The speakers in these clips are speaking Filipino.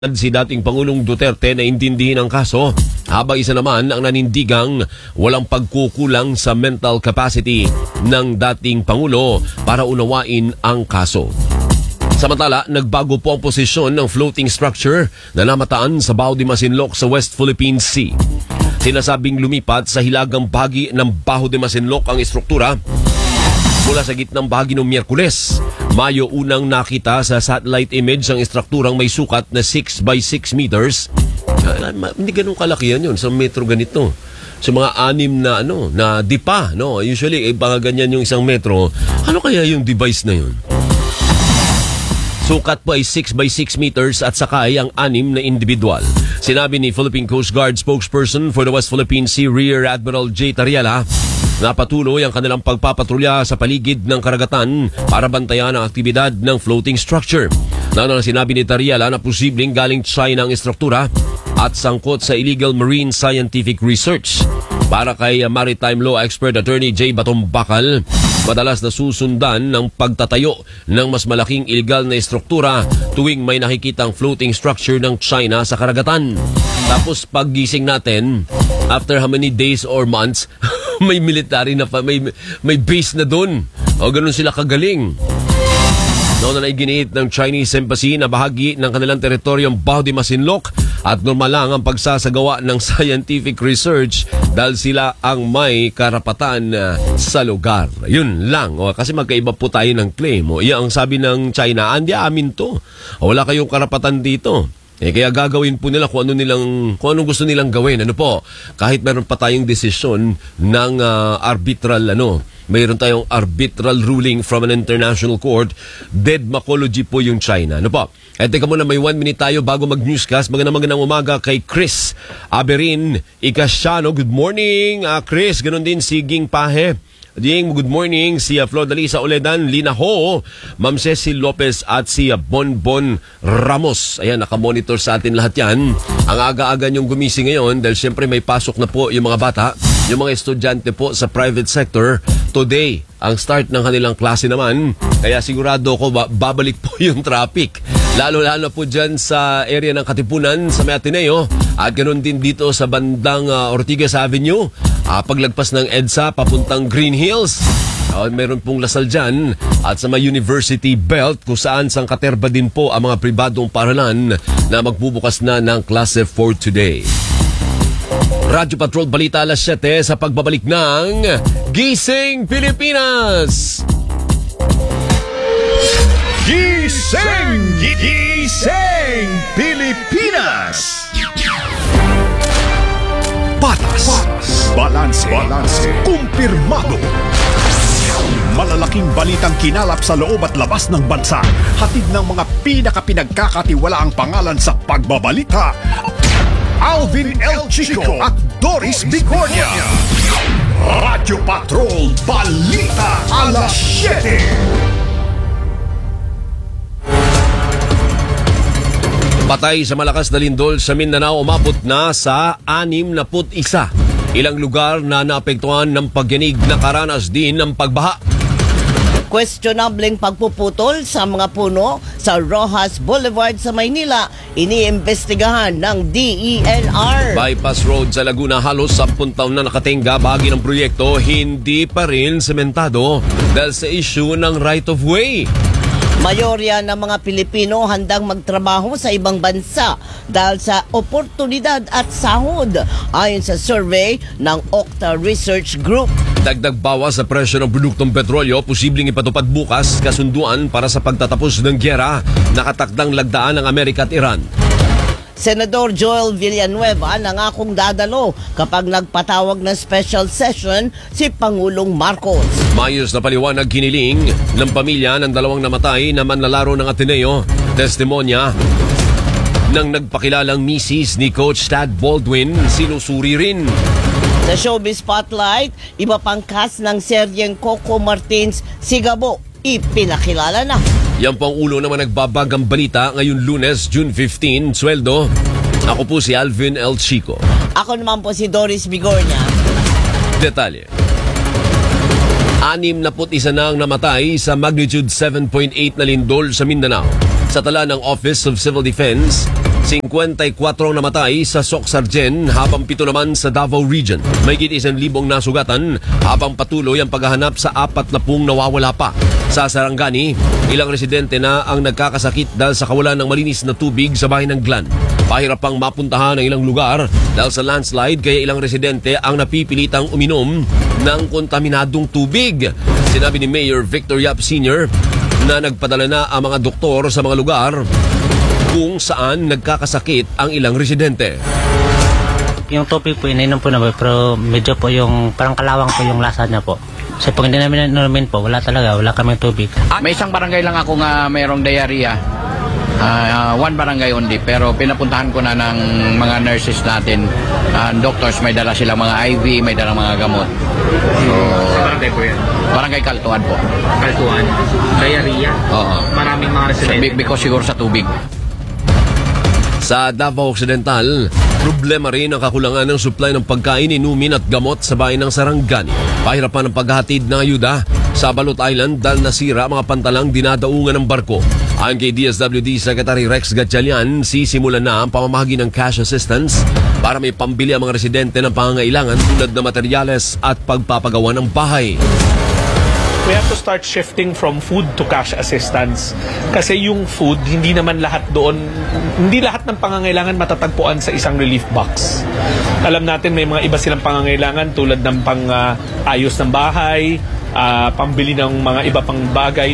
Si dating Pangulong Duterte na intindihin ang kaso, habang isa naman ang nanindigang walang pagkukulang sa mental capacity ng dating Pangulo para unawain ang kaso. Samantala, nagbago po ang posisyon ng floating structure na namataan sa Bao de Masinloc sa West Philippine Sea. Sinasabing lumipat sa hilagang bahagi ng Baho de Masinloc ang istruktura mula sa gitnang bahagi ng Miyerkules. Mayo unang nakita sa satellite image ang istrukturang may sukat na 6 by 6 meters. Hindi ganun kalaki yan yun sa metro ganito. Sa mga 6 na na dipa, no? Usually baka ganyan yung 1 metro. Ano kaya yung device na yun? Sukat po ay 6 by 6 meters at sakay ang 6 na individual. Sinabi ni Philippine Coast Guard spokesperson for the West Philippine Sea Rear Admiral J. Tariela na patuloy ang kanilang pagpapatrolya sa paligid ng karagatan para bantayan ang aktibidad ng floating structure. Lalo na sinabi ni Tariela na posibleng galing China ang istruktura at sangkot sa illegal marine scientific research. Para kay maritime law expert attorney J. Batombakal, madalas nasusundan ng pagtatayo ng mas malaking illegal na istruktura tuwing may nakikitang floating structure ng China sa karagatan. Tapos paggising natin, after how many days or months, may military na may base na doon. O ganun sila kagaling. Noon na iginiit ng Chinese Embassy na bahagi ng kanilang teritoryong Bao de Masinloc at normal lang ang pagsasagawa ng scientific research dahil sila ang may karapatan sa lugar. Yun lang. Kasi magkaiba po tayo ng claim. Iyan ang sabi ng China, hindi amin to. Wala kayong karapatan dito. Kaya gagawin po nila kung anong gusto nilang gawin. Kahit meron pa tayong desisyon ng mayroon tayong arbitral ruling from an international court, dead macology po yung China. Teka muna, may 1 minute tayo bago mag-newscast. Magandang umaga kay Chris Aberin Ikasyano. Good morning, Chris. Ganon din si Ging Pahe. Good morning, si Flodalisa Oledan, Lina Ho, Ma'am Cecil Lopez at si Bonbon Ramos. Ayan, nakamonitor sa atin lahat yan. Ang aga-aga niyong gumising ngayon dahil siyempre may pasok na po yung mga bata, yung mga estudyante po sa private sector. Today, ang start ng kanilang klase naman. Kaya sigurado ko babalik po yung traffic. Lalo-lalo po dyan sa area ng Katipunan, sa May Ateneo. At ganoon din dito sa bandang Ortigas Avenue. Paglagpas ng EDSA, papuntang Green Hills. Meron pong Lasal dyan. At sa may University Belt, kung saan sangkaterba din po ang mga pribadong paaralan na magbubukas na ng klase for today. Radyo Patrol Balita alas 7 sa pagbabalik ng Gising Pilipinas! Gising! Gising Pilipinas! Patas, balanse, kumpirmado. Malalaking balitang kinalap sa loob at labas ng bansa. Hatid ng mga pinakapinagkakatiwalaang pangalan sa pagbabalita. Alvin L. Chico at Doris Bigornia. Radyo Patrol Balita alas 7. Patay sa malakas na lindol sa Mindanao, umabot na sa 61. Ilang lugar na naapektuhan ng pagyanig na karanas din ng pagbaha. Questionableng pagpuputol sa mga puno sa Rojas Boulevard sa Maynila, iniimbestigahan ng DENR. Bypass Road sa Laguna, halos 10 taon na nakatingga. Bahagi ng proyekto, hindi pa rin sementado dahil sa issue ng right-of-way. Mayorya ng mga Pilipino handang magtrabaho sa ibang bansa dahil sa oportunidad at sahod, ayon sa survey ng Okta Research Group. Dagdag bawas sa presyo ng produktong petrolyo, posibleng ipatupad bukas kasunduan para sa pagtatapos ng gyera, nakatakdang lagdaan ng Amerika at Iran. Senador Joel Villanueva nangakong dadalo kapag nagpatawag ng special session si Pangulong Marcos. Mayos na paliwanag kiniling ng pamilya ng 2 namatay na manlalaro ng Ateneo. Testimonya ng nagpakilalang misis ni Coach Tad Baldwin, sinusuri rin. Sa Showbiz Spotlight, iba pang cast ng seryeng Coco Martins Sigabo, ipinakilala na. Yan po ang ulo naman nagbabagang balita ngayong Lunes, June 15, sweldo. Ako po si Alvin L. Chico. Ako naman po si Doris Bigornia. Detalye. 61 na ang namatay sa magnitude 7.8 na lindol sa Mindanao. Sa tala ng Office of Civil Defense, 54 ang namatay sa Soc-Sargen habang 7 naman sa Davao Region. May git 1,000 nasugatan habang patuloy ang paghahanap sa 40 nawawala pa. Sa Sarangani, ilang residente na ang nagkakasakit dahil sa kawalan ng malinis na tubig sa bahay ng Glan. Pahirap pang mapuntahan ang ilang lugar dahil sa landslide kaya ilang residente ang napipilitang uminom ng kontaminadong tubig. Sinabi ni Mayor Victor Yap Sr. na nagpadala na ang mga doktor sa mga lugar kung saan nagkakasakit ang ilang residente. Yung tubig po, ininom po namin, pero medyo po yung parang kalawang po yung lasa niya po. Kasi pag hindi namin ininom po, wala kaming tubig. May isang barangay lang ako nga mayroong diarrhea. One barangay only, pero pinapuntahan ko na ng mga nurses natin, doctors, may dala silang mga IV, may dala mga gamot. So, sa barangay po yan? Barangay Kaltuan po. Kaltuan? Diarrhea? Oo. Maraming mga residente? Because siguro sa tubig. Sa Davao Occidental, problema rin ang kakulangan ng supply ng pagkain, inumin at gamot sa bayan ng Sarangani. Pahirapan ang paghahatid ng ayuda sa Balot Island dahil nasira mga pantalang dinadaungan ng barko. Ayon kay DSWD Secretary Rex Gatchalian, sisimulan na ang pamamahagi ng cash assistance para may pambili ang mga residente ng pangangailangan tulad ng materyales at pagpapagawa ng bahay. We have to start shifting from food to cash assistance. Kasi yung food, hindi naman lahat doon, hindi lahat ng pangangailangan matatagpuan sa isang relief box. Alam natin may mga iba silang pangangailangan tulad ng pang-ayos ng bahay, pambili ng mga iba pang bagay.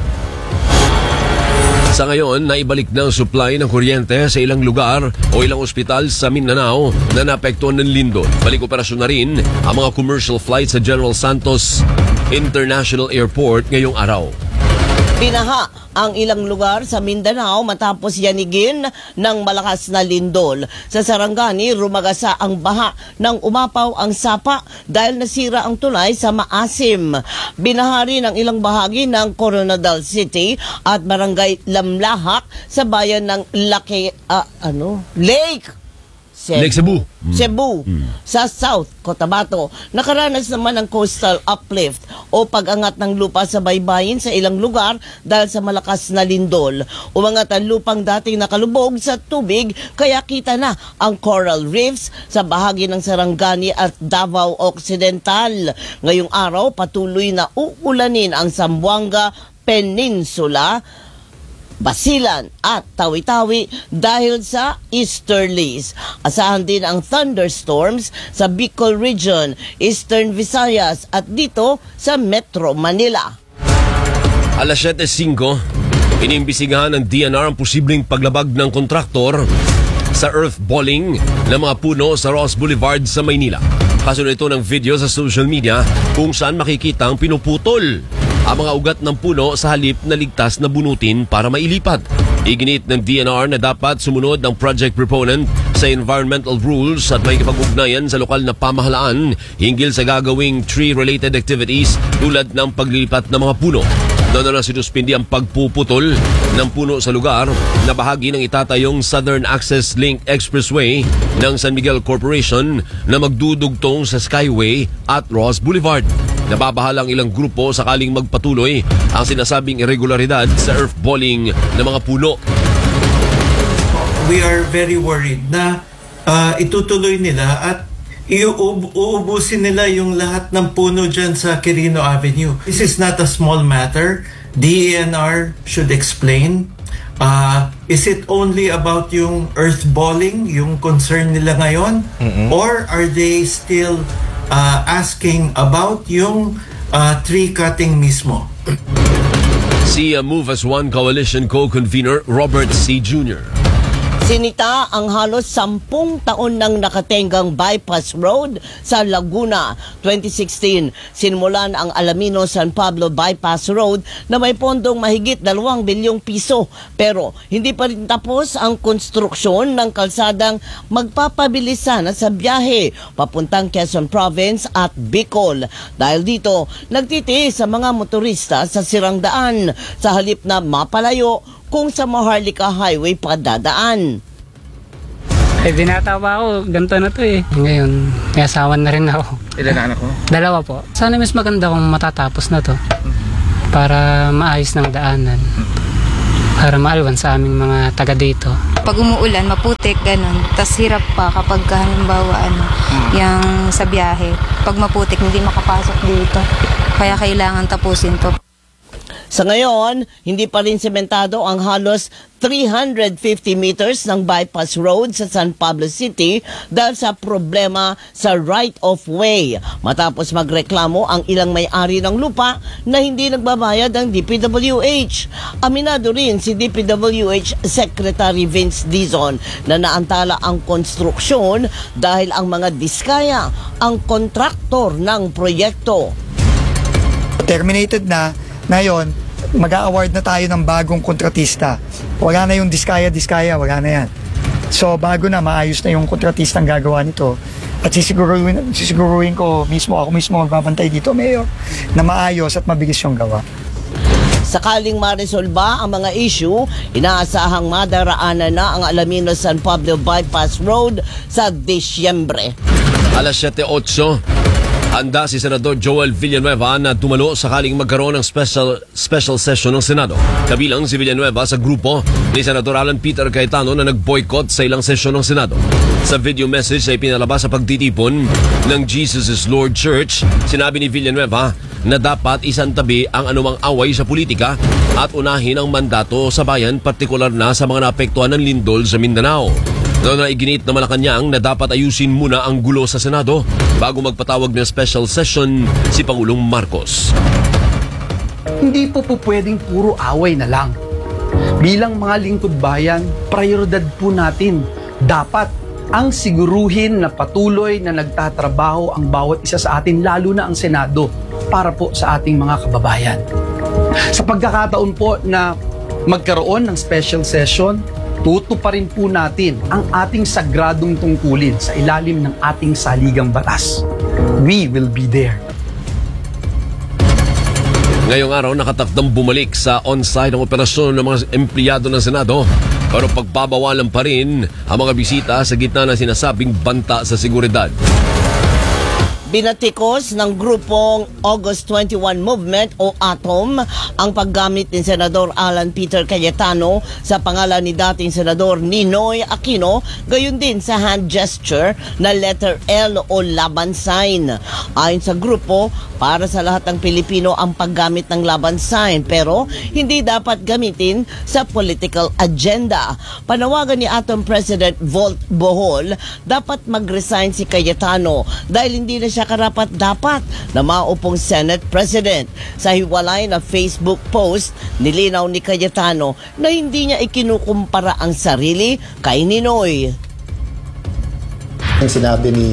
Sa ngayon, naibalik na ang supply ng kuryente sa ilang lugar o ilang ospital sa Mindanao na naapektuhan ng lindol. Balik operasyon na rin ang mga commercial flights sa General Santos International Airport ngayong araw. Binaha ang ilang lugar sa Mindanao matapos yanigin ng malakas na lindol. Sa Sarangani, rumagasa ang baha nang umapaw ang sapa dahil nasira ang tulay sa Maasim. Binaha rin ang ilang bahagi ng Coronadal City at Barangay Lamlahak sa bayan ng Lake Cebu. Cebu, sa South Cotabato. Nakaranas naman ng coastal uplift o pag-angat ng lupa sa baybayin sa ilang lugar dahil sa malakas na lindol. Umangat ang lupang dating nakalubog sa tubig kaya kita na ang coral reefs sa bahagi ng Sarangani at Davao Occidental. Ngayong araw, patuloy na uulanin ang Zamboanga Peninsula, Basilan at Tawi-Tawi dahil sa easterlies. Asahan din ang thunderstorms sa Bicol Region, Eastern Visayas at dito sa Metro Manila. Alas 7:05, inimbisigahan ng DNR ang posibleng paglabag ng kontraktor sa earthballing ng mga puno sa Ross Boulevard sa Maynila. Kasunod ito ng video sa social media kung saan makikita ang pinuputol ang mga ugat ng puno sa halip na ligtas na bunutin para mailipat. Iginit ng DNR na dapat sumunod ang project proponent sa environmental rules at may kapag-ugnayan sa lokal na pamahalaan hinggil sa gagawing tree-related activities tulad ng paglilipat ng mga puno. Doon na sinuspindi ang pagpuputol ng puno sa lugar na bahagi ng itatayong Southern Access Link Expressway ng San Miguel Corporation na magdudugtong sa Skyway at Ross Boulevard. Nababahala ang ilang grupo sakaling magpatuloy ang sinasabing irregularidad sa earthballing ng mga puno. We are very worried na itutuloy nila at uubusin nila yung lahat ng puno dyan sa Quirino Avenue. This is not a small matter. DENR should explain. Is it only about yung earthballing, yung concern nila ngayon? Or are they still asking about yung tree cutting mismo? Si Move as One Coalition co-convener Robert C. Jr. Sinita ang halos 10 taon nang nakatenggang bypass road sa Laguna. 2016, sinimulan ang Alamino San Pablo Bypass Road na may pondong mahigit 2 bilyong piso. Pero hindi pa rin tapos ang konstruksyon ng kalsadang magpapabilisan sa biyahe papuntang Quezon Province at Bicol. Dahil dito, nagtitiis sa mga motorista sa sirang daan sa halip na mapalayo kung sa Maharlika Highway pa dadaan. Eh, binata pa ako, ganito na to eh. Ngayon, may asawa na rin ako. Ilan na anak ko? 2 po. Sana mas maganda kung matatapos na to para maayos ng daanan. para maalwan sa aming mga taga dito. Pag umuulan, maputik, ganun. Tas hirap pa kapag halimbawa yung sa biyahe. Pag maputik, hindi makapasok dito. Kaya kailangan tapusin to. Sa ngayon, hindi pa rin sementado ang halos 350 meters ng bypass road sa San Pablo City dahil sa problema sa right-of-way. Matapos magreklamo ang ilang may-ari ng lupa na hindi nagbabayad ang DPWH. Aminado rin si DPWH Secretary Vince Dizon na naantala ang konstruksyon dahil ang mga diskaya ang kontraktor ng proyekto. Terminated na. Ngayon, mag-a-award na tayo ng bagong kontratista. Wala na yung diskaya, wala na yan. So, bago na, maayos na yung kontratistang gagawa nito. At sisiguruhin ko ako mismo magbabantay dito, Mayor, na maayos at mabilis yung gawa. Sakaling maresolba ang mga issue, inaasahang madaraanan na ang Alaminos San Pablo Bypass Road sa Disyembre. Alas 7:08. Handa si Senador Joel Villanueva na tumalo sakaling magkaroon ng special session ng Senado. Kabilang si Villanueva sa grupo ni Senador Alan Peter Cayetano na nag-boycott sa ilang sesyon ng Senado. Sa video message ay pinalabas sa pagtitipon ng Jesus is Lord Church, sinabi ni Villanueva na dapat isantabi ang anumang away sa politika at unahin ang mandato sa bayan, partikular na sa mga naapektuhan ng lindol sa Mindanao. Noon na iginit na Malacanang na dapat ayusin muna ang gulo sa Senado bago magpatawag ng special session si Pangulong Marcos. Hindi po pwedeng puro away na lang. Bilang mga lingkod bayan, prioridad po natin. Dapat ang siguruhin na patuloy na nagtatrabaho ang bawat isa sa atin, lalo na ang Senado, para po sa ating mga kababayan. Sa pagkakataon po na magkaroon ng special session, tutuparin po natin ang ating sagradong tungkulin sa ilalim ng ating saligang batas. We will be there. Ngayong araw, nakatakdang bumalik sa on-site ang operasyon ng mga empleyado ng Senado, pero pagbabawalan pa rin ang mga bisita sa gitna ng sinasabing banta sa seguridad. Binatikos ng grupong August 21 Movement o ATOM ang paggamit ni Senador Alan Peter Cayetano sa pangalan ni dating Senador Ninoy Aquino, gayon din sa hand gesture na letter L o laban sign. Ayon sa grupo, para sa lahat ng Pilipino ang paggamit ng laban sign, pero hindi dapat gamitin sa political agenda. Panawagan ni ATOM President Volt Bohol, dapat mag-resign si Cayetano dahil hindi na siya karapat-dapat na maupong Senate President. Sa hiwalay na Facebook post, nilinaw ni Cayetano na hindi niya ikinukumpara ang sarili kay Ninoy. Ang sinabi ni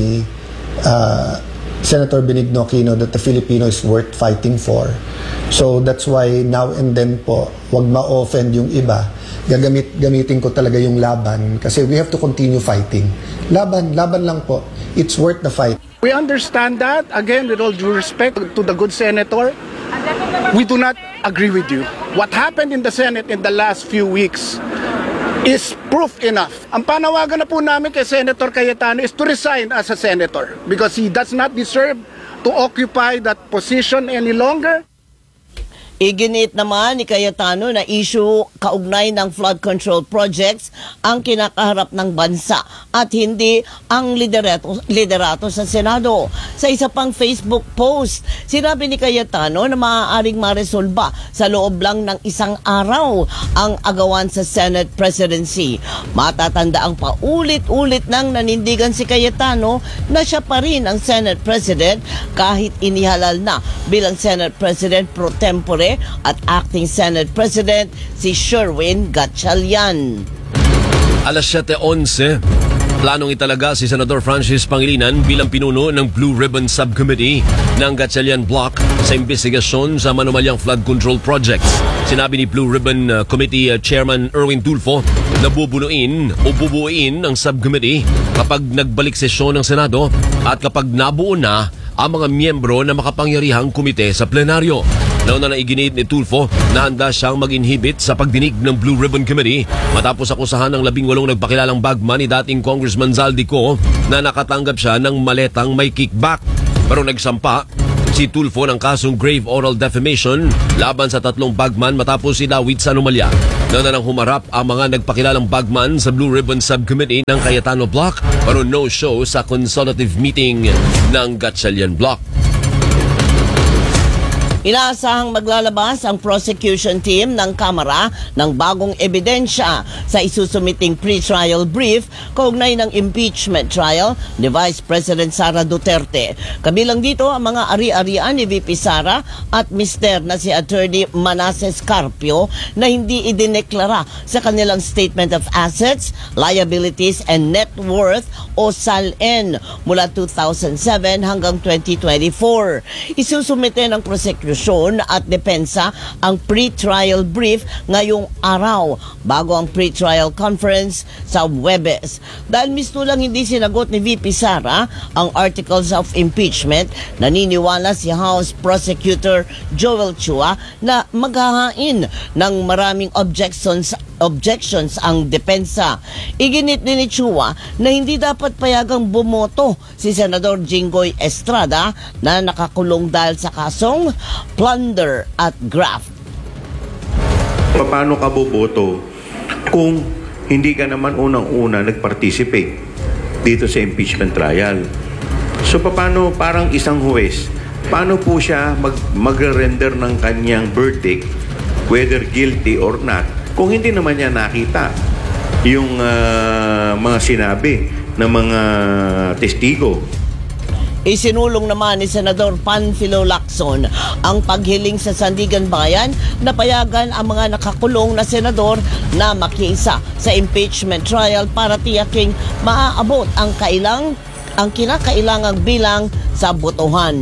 Senator Benigno Aquino that the Filipino is worth fighting for. So that's why now and then po, wag ma-offend yung iba. Gamitin ko talaga yung laban kasi we have to continue fighting. Laban lang po. It's worth the fight. We understand that. Again, with all due respect to the good senator, we do not agree with you. What happened in the Senate in the last few weeks is proof enough. Ang panawagan na po namin kay Senator Cayetano is to resign as a senator because he does not deserve to occupy that position any longer. Iginit naman ni Cayetano na issue kaugnay ng flood control projects ang kinakaharap ng bansa at hindi ang liderato sa Senado. Sa isa pang Facebook post, sinabi ni Cayetano na maaaring maresolba sa loob lang ng isang araw ang agawan sa Senate presidency. Matatanda ang paulit-ulit nang nanindigan si Cayetano na siya pa rin ang Senate President kahit inihalal na bilang Senate President pro tempore at acting Senate President si Sherwin Gatchalian. Alas 7:11, planong italaga si Senador Francis Pangilinan bilang pinuno ng Blue Ribbon Subcommittee ng Gatchalian Block sa investigasyon sa manumalyang flood control projects. Sinabi ni Blue Ribbon Committee Chairman Erwin Tulfo na bubunuin ang subcommittee kapag nagbalik sesyon ng Senado at kapag nabuo na ang mga miyembro na makapangyarihang komite sa plenaryo. Nauna na iginit ni Tulfo na handa siyang mag-inhibit sa pagdinig ng Blue Ribbon Committee matapos akusahan ng 18 nagpakilalang bagman ni dating Congressman Zaldico na nakatanggap siya ng maletang may kickback. Pero nagsampa Si Tulfo ng kasong grave oral defamation laban sa 3 bagman matapos sinawit sa anomalya. Nananang humarap ang mga nagpakilalang bagman sa Blue Ribbon Subcommittee ng Cayetano Block pero no-show sa consultative meeting ng Gatchalian Block. Inaasahang maglalabas ang prosecution team ng Kamara ng bagong ebidensya sa isusumiting pre-trial brief kaugnay ng impeachment trial ni Vice President Sara Duterte. Kabilang dito ang mga ari-arian ni VP Sara at mister na si Attorney Manasseh Carpio na hindi idineklara sa kanilang Statement of Assets, Liabilities and Net Worth o SALN mula 2007 hanggang 2024. Isusumite ng prosecution at depensa ang pre-trial brief ngayong araw bago ang pre-trial conference sa Huwebes. Dahil mistulang hindi sinagot ni VP Sara ang articles of impeachment, naniniwala si House Prosecutor Joel Chua na maghahain ng maraming objections ang depensa. Iginit din ni Chua na hindi dapat payagang bumoto si Senador Jinggoy Estrada na nakakulong dahil sa kasong plunder at graft. Paano ka boboto kung hindi ka naman unang-una nag-participate dito sa impeachment trial? So paano parang isang huwes, paano po siya mag-render ng kanyang verdict whether guilty or not kung hindi naman niya nakita yung mga sinabi ng mga testigo? Isinulong naman ni Senador Panfilo Lacson ang paghiling sa Sandigan Bayan na payagan ang mga nakakulong na senador na makiisa sa impeachment trial para tiyaking maaabot ang kinakailangang bilang sa botohan.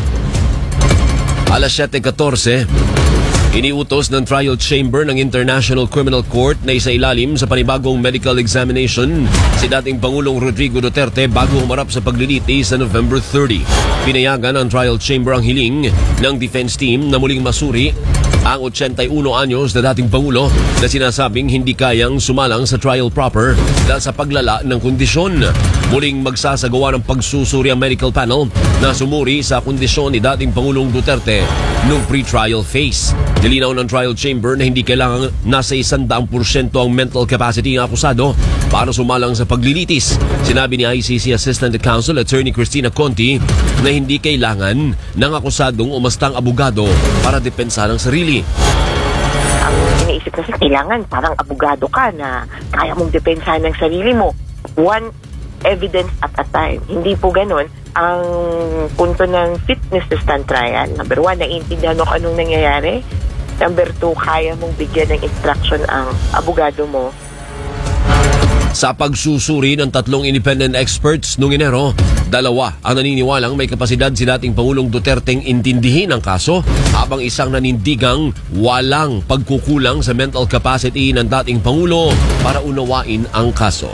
Alas 7:14, iniutos ng trial chamber ng International Criminal Court na isailalim sa panibagong medical examination si dating Pangulong Rodrigo Duterte bago humarap sa pagliliti sa November 30. Pinayagan ng trial chamber ang hiling ng defense team na muling masuri ang 81 anyos na dating Pangulo na sinasabing hindi kayang sumalang sa trial proper dahil sa paglala ng kondisyon. Muling magsasagawa ng pagsusuri ang medical panel na sumuri sa kondisyon ni dating Pangulong Duterte noong pre-trial phase. Nilinaw ng trial chamber na hindi kailangang nasa 100% ang mental capacity ng akusado para sumalang sa paglilitis. Sinabi ni ICC Assistant Counsel Attorney Cristina Conti na hindi kailangan ng akusadong umastang abogado para depensa ng sarili. Ang iniisip kasi kailangan parang abogado ka na kaya mong depensahan ng sarili mo. One evidence at a time. Hindi po ganun. Ang punto ng fitness to stand trial, number 1, naiintindihan mo kung anong nangyayari. Number 2, kaya mong bigyan ng instruction ang abogado mo. Sa pagsusuri ng 3 independent experts noong Enero, 2 ang naniniwalang may kapasidad si dating Pangulong Duterteng intindihin ang kaso, habang isang nanindigang walang pagkukulang sa mental capacity ng dating Pangulo para unawain ang kaso.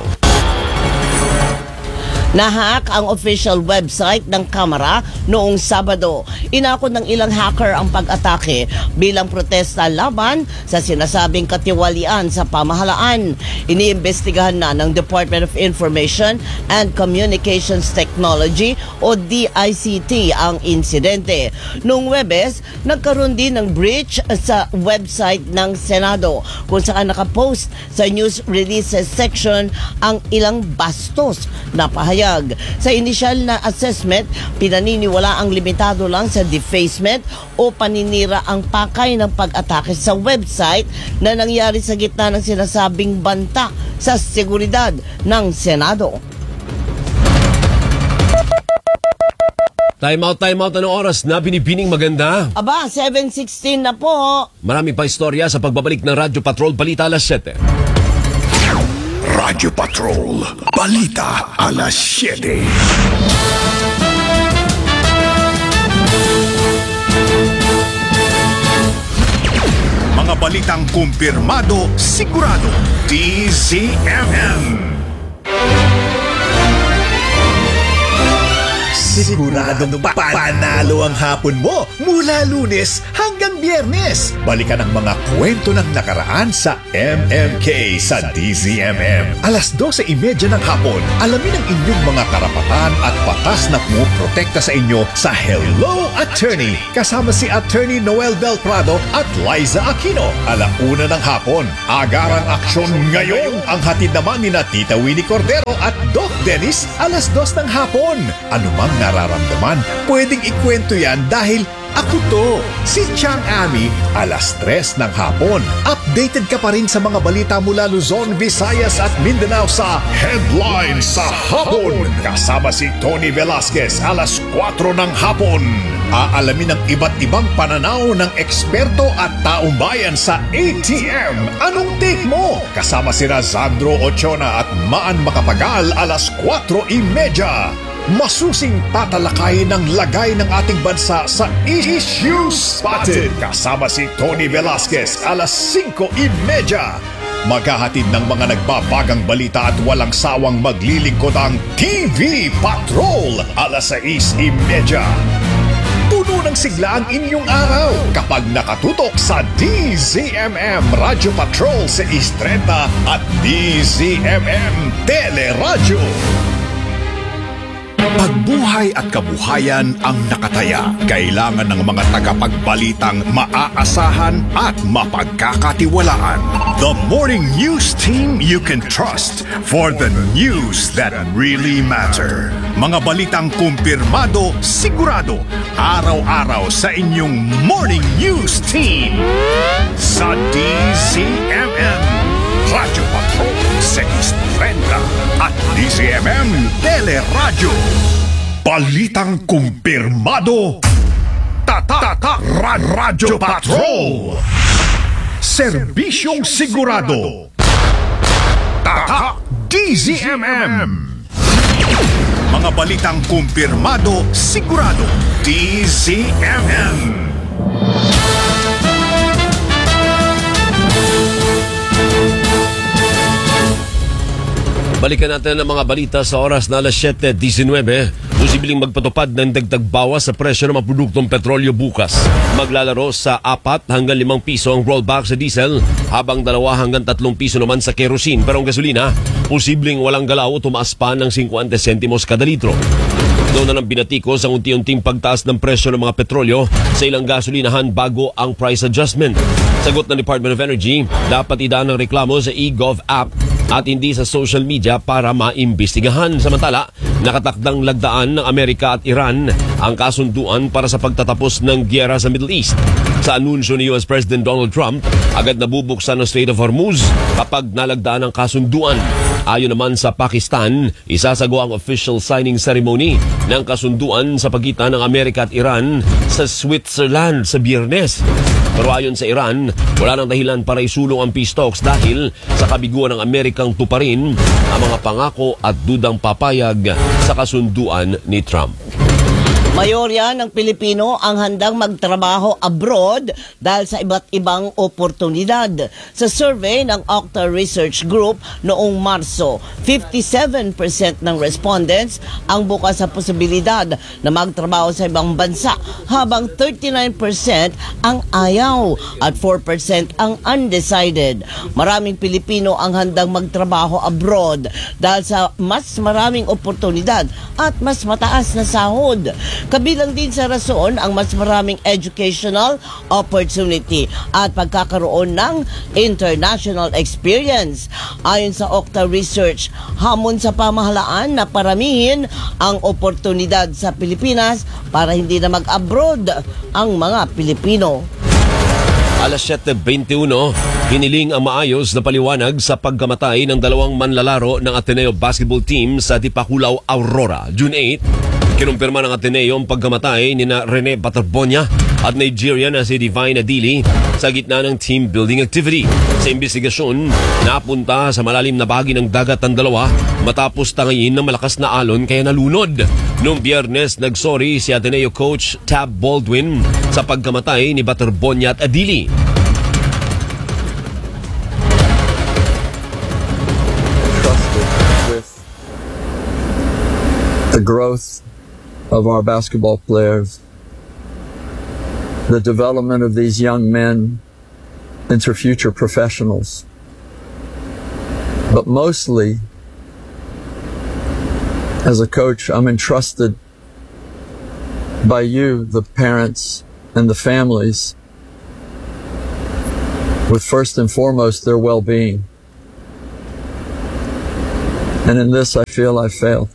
Nahack ang official website ng Kamara noong Sabado. Inako ng ilang hacker ang pag-atake bilang protesta laban sa sinasabing katiwalian sa pamahalaan. Iniimbestigahan na ng Department of Information and Communications Technology o DICT ang insidente. Noong Huwebes, nagkaroon din ng breach sa website ng Senado kung saan nakapost sa news releases section ang ilang bastos na pahayag. Sa inisyal na assessment, pinaniniwala ang limitado lang sa defacement o paninira ang pakay ng pag-atake sa website na nangyari sa gitna ng sinasabing banta sa seguridad ng Senado. Time out. Anong oras na binibining maganda? Aba, 7:16 na po. Marami pa istorya sa pagbabalik ng Radyo Patrol Balita alas 7. Radyo Patrol, Balita alas 7. Mga balitang kumpirmado, sigurado, DZMM. Siguradong panalo ang hapon mo mula Lunes hanggang Biyernes. Balikan ang mga kwento ng nakaraan sa MMK sa DZMM. Alas 12:30 ng hapon, alamin ang inyong mga karapatan at batas na pumoprotekta sa inyo sa Hello Attorney. Kasama si Attorney Noel Belprado at Liza Aquino. 1:00 ng hapon, agarang aksyon ngayon. Ang hatid naman ni na Tita Winnie Cordero at Doc Dennis, 2:00 ng hapon. Anumang nararamdaman, pwedeng ikwento yan dahil ako to, si Chang Ami, 3:00 ng hapon. Updated ka pa rin sa mga balita mula Luzon, Visayas at Mindanao sa Headlines sa Hapon. Kasama si Tony Velasquez, 4:00 ng hapon. Aalamin ang iba't ibang pananaw ng eksperto at taong bayan sa ATM. Anong take mo? Kasama si Razandro Ochona at Maan Makapagal, 4:30. Masusing tatalakayin ng lagay ng ating bansa sa Issue Spotted. Kasama si Tony Velasquez, 5:30. Maghahatid ng mga nagbabagang balita at walang sawang maglilingkod ang TV Patrol, 6:30. Puno ng sigla ang inyong araw kapag nakatutok sa DZMM Radio Patrol sa East 30 at DZMM Teleradyo. Pagbuhay at kabuhayan ang nakataya. Kailangan ng mga tagapagbalitang maaasahan at mapagkakatiwalaan. The Morning News Team you can trust for the news that really matter. Mga balitang kumpirmado, sigurado, araw-araw sa inyong Morning News Team. Sa DZMM Radio Patrol sa East 30 at DZMM Teleradyo. Balitang kumpirmado. Tata Radyo Patrol. Serbisyong sigurado. Tata DZMM. Mga balitang kumpirmado, sigurado. DZMM. Balikan natin ang mga balita sa oras na 7:19. Posibleng magpatupad ng dagdag bawas sa presyo ng mga produktong petrolyo bukas. Maglalaro sa 4 hanggang 5 piso ang rollback sa diesel, habang 2 hanggang 3 piso naman sa kerosene. Pero ang gasolina, posibleng walang galaw o tumaas pa ng 50 sentimos kada litro. Doon na nang binatikos ang unti-unting pagtaas ng presyo ng mga petrolyo sa ilang gasolinahan bago ang price adjustment. Sagot ng Department of Energy, dapat idaan ang reklamo sa eGov app at hindi sa social media para maimbestigahan. Samantala, nakatakdang lagdaan ng Amerika at Iran ang kasunduan para sa pagtatapos ng giyera sa Middle East. Sa anunsyo ni US President Donald Trump, agad nabubuksan ang Strait of Hormuz kapag nalagdaan ang kasunduan. Ayon naman sa Pakistan, isasagawa ang official signing ceremony ng kasunduan sa pagitan ng Amerika at Iran sa Switzerland sa Biyernes. Pero ayon sa Iran, wala nang dahilan para isulong ang peace talks dahil sa kabiguan ng Amerikang tuparin ang mga pangako at dudang papayag sa kasunduan ni Trump. Mayorya ng Pilipino ang handang magtrabaho abroad dahil sa iba't ibang oportunidad. Sa survey ng Octa Research Group noong Marso, 57% ng respondents ang bukas sa posibilidad na magtrabaho sa ibang bansa, habang 39% ang ayaw at 4% ang undecided. Maraming Pilipino ang handang magtrabaho abroad dahil sa mas maraming oportunidad at mas mataas na sahod. Kabilang din sa rason ang mas maraming educational opportunity at pagkakaroon ng international experience. Ayon sa Octa Research, hamon sa pamahalaan na paramihin ang oportunidad sa Pilipinas para hindi na mag-abroad ang mga Pilipino. Alas 7:21, hiniling ang maayos na paliwanag sa pagkamatay ng 2 manlalaro ng Ateneo basketball team sa Dipakulaw, Aurora. June 8, kinumpirma ng Ateneo ang pagkamatay ni na Rene Baterbonia at Nigerian na si Divine Adili sa gitna ng team building activity. Sa investigasyon, napunta sa malalim na bahagi ng dagat ang dalawa matapos tangayin ng malakas na alon kaya nalunod. Noong Biyernes, nagsorry si Ateneo coach Tab Baldwin sa pagkamatay ni Baterbonia at Adili. Trusted with the growth of our basketball players, the development of these young men into future professionals. But mostly, as a coach, I'm entrusted by you, the parents and the families, with first and foremost their well-being. And in this, I feel I failed.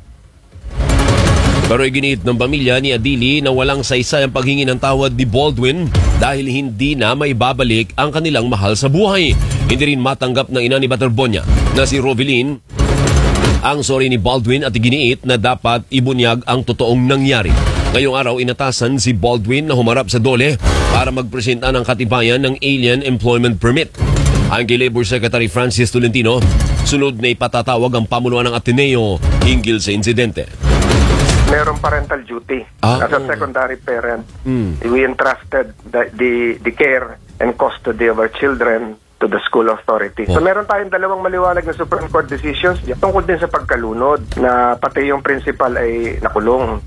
Pero iginiit ng pamilya ni Adili na walang saysay ang paghingi ng tawad ni Baldwin dahil hindi na maibabalik ang kanilang mahal sa buhay. Hindi rin matanggap ng ina ni Baterbonia na si Rovelyn ang sorry ni Baldwin at iginiit na dapat ibunyag ang totoong nangyari. Ngayong araw, inatasan si Baldwin na humarap sa DOLE para magpresenta ng katibayan ng Alien Employment Permit. Ang kay Labor Secretary Francis Tolentino, sunod na ipatatawag ang pamunuan ng Ateneo hinggil sa insidente. Meron parental duty as a secondary parent. We entrusted the care and custody of our children to the school authority. So meron tayong dalawang maliwanag na Supreme Court decisions tungkol din sa pagkalunod na pati yung principal ay nakulong.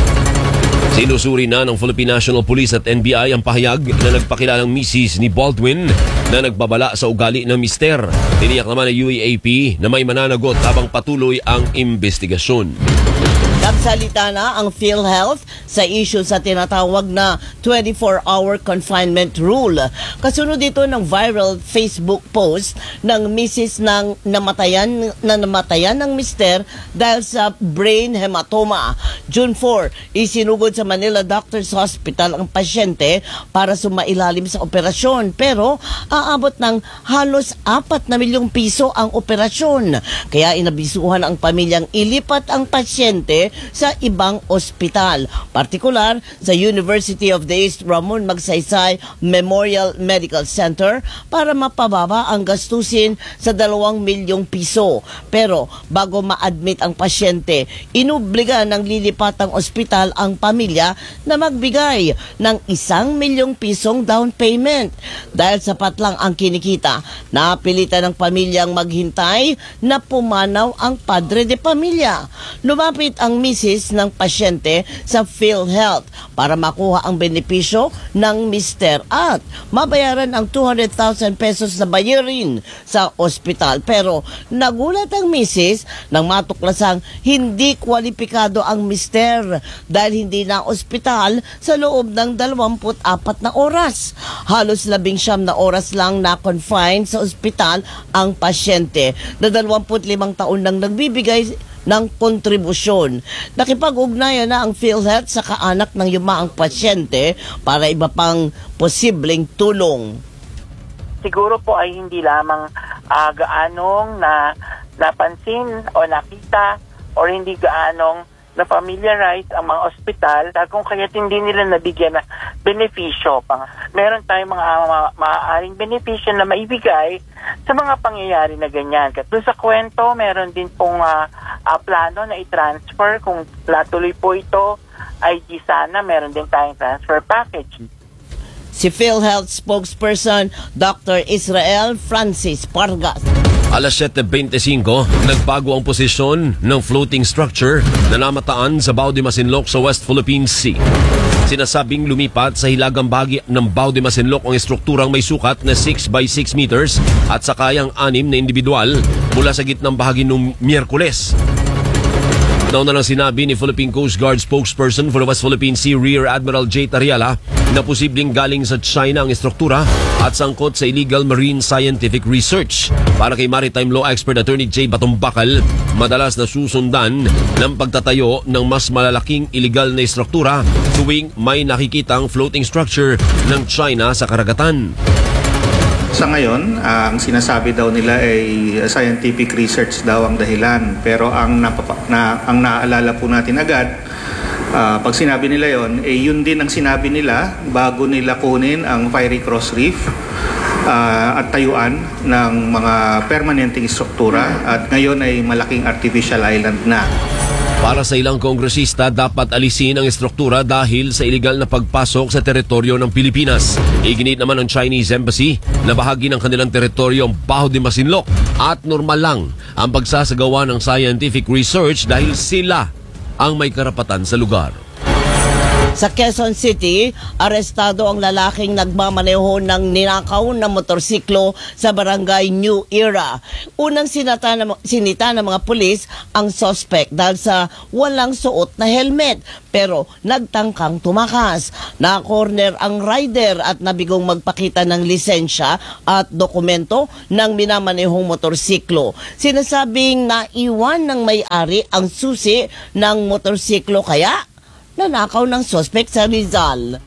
Sinusuri na ng Philippine National Police at NBI ang pahayag na nagpakilalang misis ni Baldwin na nagbabala sa ugali ng mister. Tiniyak naman ng UAAP na may mananagot habang patuloy ang investigasyon. Nagsalita na ang PhilHealth sa issue sa tinatawag na 24-hour confinement rule. Kasunod dito ng viral Facebook post ng misis ng namatayan ng mister dahil sa brain hematoma. June 4, isinugod sa Manila Doctors Hospital ang pasyente para sumailalim sa operasyon. Pero aabot ng halos 4 milyong piso ang operasyon. Kaya inabisuhan ang pamilyang ilipat ang pasyente sa ibang ospital, partikular sa University of the East Ramon Magsaysay Memorial Medical Center para mapababa ang gastusin sa 2 milyong piso. Pero bago ma-admit ang pasyente, inubliga ng lilipatang ospital ang pamilya na magbigay ng 1 milyong pisong down payment. Dahil sapat lang ang kinikita, napilitan ng pamilyang maghintay na pumanaw ang padre de pamilya. Lumapit ang misis ng pasyente sa PhilHealth para makuha ang benepisyo ng mister at mabayaran ang 200,000 pesos na bayarin sa ospital. Pero nagulat ang misis nang matuklasang hindi kwalipikado ang mister dahil hindi na ospital sa loob ng 24 na oras. Halos 19 na oras lang na-confine sa ospital ang pasyente na 25 taon nang nagbibigay ng kontribusyon. Nakipag-ugnayan na ang PhilHealth sa kaanak ng yumaang pasyente para iba pang posibleng tulong. Siguro po ay hindi lamang gaanong napansin o nakita o hindi gaanong na-familiarize ang mga ospital kung kaya't hindi nila nabigyan ng benepisyo. Meron tayong mga maaaring benepisyo na maibigay sa mga pangyayari na ganyan. Doon sa kwento, meron din pong plano na i-transfer. Kung tuloy po ito, ay di sana meron din tayong transfer package. Si PhilHealth spokesperson Dr. Israel Francis Pargas. Alas 7:25, nagbago ang posisyon ng floating structure na namataan sa Bao de Masinloc sa West Philippine Sea. Sinasabing lumipat sa hilagang bahagi ng Bao de Masinloc ang estrukturang may sukat na 6 by 6 meters at sakayang 6 na individual mula sa gitnang bahagi noong Miyerkules. Nauna nang sinabi ni Philippine Coast Guard spokesperson for the West Philippine Sea Rear Admiral J. Tariala na posibleng galing sa China ang estruktura at sangkot sa illegal marine scientific research. Para kay maritime law expert Attorney J. Batumbakal, madalas na susundan ng pagtatayo ng mas malalaking illegal na estruktura tuwing may nakikitang floating structure ng China sa karagatan. Sa ngayon, ang sinasabi daw nila ay scientific research daw ang dahilan. Pero ang naaalala po natin agad, pag sinabi nila yon, yun din ang sinabi nila bago nila kunin ang Fiery Cross Reef at tayuan ng mga permanenteng struktura at ngayon ay malaking artificial island na. Para sa ilang kongresista, dapat alisin ang estruktura dahil sa iligal na pagpasok sa teritoryo ng Pilipinas. Iginit naman ng Chinese Embassy na bahagi ng kanilang teritoryo ang Bao de Masinloc at normal lang ang pagsasagawa ng scientific research dahil sila ang may karapatan sa lugar. Sa Quezon City, arestado ang lalaking nagmamaneho ng ninakaw na motorsiklo sa barangay New Era. Unang sinita ng mga pulis ang suspect dahil sa walang suot na helmet, pero nagtangkang tumakas. Na-corner ang rider at nabigong magpakita ng lisensya at dokumento ng minamanehong motorsiklo. Sinasabing naiwan ng may-ari ang susi ng motorsiklo, kaya nanakaw ng suspect sa Rizal.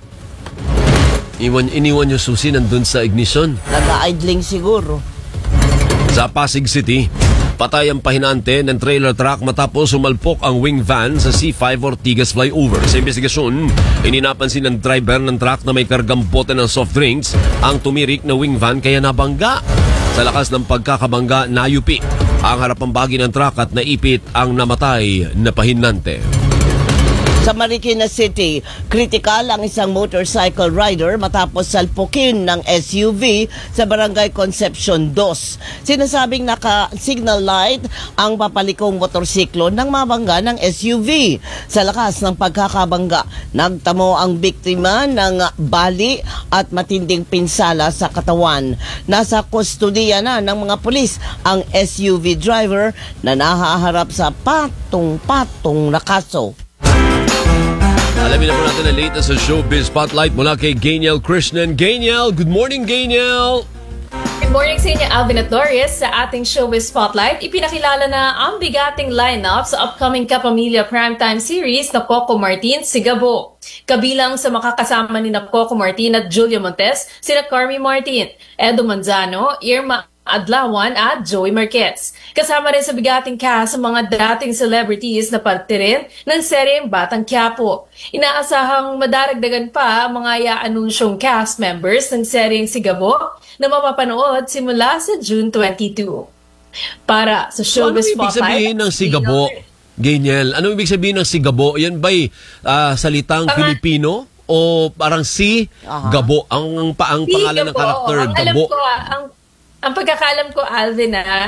Iniwan yung susi nandun sa ignition. Nag-idling siguro. Sa Pasig City, patay ang pahinante ng trailer truck matapos sumalpok ang wing van sa C5 Ortigas flyover. Sa investigasyon, ininapansin ng driver ng truck na may kargang bote ng soft drinks ang tumirik na wing van kaya nabangga. Sa lakas ng pagkakabangga, nayupi ang harapang bahagi ng truck at naipit ang namatay na pahinante. Sa Marikina City, kritikal ang isang motorcycle rider matapos salpukin ng SUV sa Barangay Concepcion 2. Sinasabing naka-signal light ang papalikong motorsiklo nang mabangga ng SUV. Sa lakas ng pagkakabangga, nagtamo ang biktima ng bali at matinding pinsala sa katawan. Nasa kustudiya na ng mga pulis ang SUV driver na nahaharap sa patong-patong na kaso. Alamin na po natin ang latest sa Showbiz Spotlight mula kay Gainiel Krishnan. Gainiel, good morning, Gainiel! Good morning sa inyo, Alvin at Doris. Sa ating Showbiz Spotlight, ipinakilala na ang bigating lineup sa upcoming Kapamilya Primetime Series na Coco Martin Sigabo. Kabilang sa makakasama ni Coco Martin at Julia Montes, sina Carmi Martin, Edo Manzano, Irma Adlawan at Joey Marquez. Kasama rin sa bigating cast ang mga dating celebrities na parte rin ng seryeng Batang Quiapo. Inaasahang madaragdagan pa ang mga ia-anunsyong cast members ng seryeng Sigabo na mapapanood simula sa June 22. Para sa Showbiz Spotlight. Ano ibig sabihin ng Sigabo, Gainiel? Ano ibig sabihin ng Sigabo? Yan ba'y salitang Filipino? O parang Gabo? Ang pangalan ng karakter, Gabo? Ang pagkakalam ko, Alvin,